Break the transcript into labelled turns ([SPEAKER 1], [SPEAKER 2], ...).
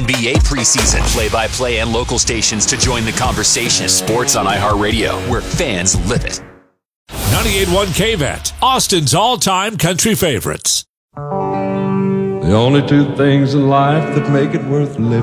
[SPEAKER 1] NBA preseason. Play-by-play and local stations to join the conversation. Sports on iHeartRadio, where fans live it.
[SPEAKER 2] 98.1 KVET, Austin's all-time country favorites.
[SPEAKER 3] The only two things in life that make it worth living